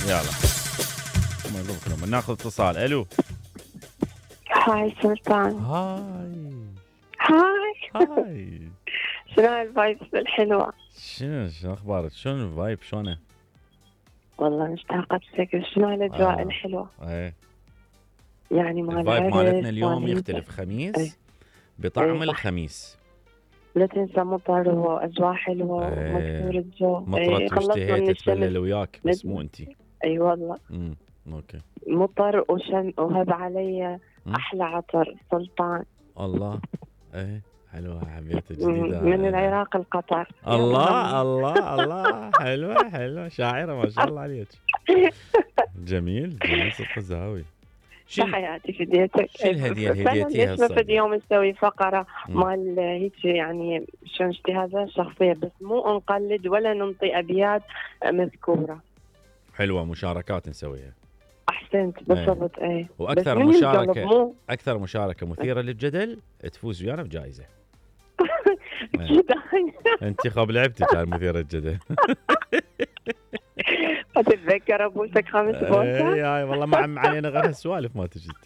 يلا مبروك. ناخذ اتصال. الو. هاي سلطان. هاي. هاي. شنو الفايبس الحلوة؟ شنو اخبارك؟ شنو الفايب؟ شلونه؟ والله مشتاقة بشكل. شنو الأجواء الحلوة؟ ايه يعني مال الفايب العرس مالتنا اليوم مال يختلف. خميس ايه. بطعم ايه صح. الخميس. لا تنسى مطر وأجواء حلوة ومكسور ايه الجو. مطرت خلصنا واشتهيت من الشمس. تبلل وياك بس مو انتي. اي والله. اوكي. مطر وهب علي أحلى عطر سلطان. الله. ايه حلوة، حبيتها جديدة. من العراق القطر. الله الله الله. حلوة شاعرة ما شاء الله عليك. جميل صدق الزهاوي. حياتي فديتك. شو الهدية اللي هديتيها فعلا ليش ما فد يوم نسوي فقرة مال هيك يعني شلون اجتهازات شخصية، بس مو نقلد ولا ننطي أبيات مذكورة. حلوة، مشاركات نسويها. أحسنت بالضبط. ايه وأكثر مشاركة أكثر مشاركة مثيرة للجدل تفوز ويانا بجائزة. انتخاب لعبتك على مثيرة الجدل. أتذكر أبوسك 5 بوسة. اي والله ما عم علينا غير هالسوالف ما تجي.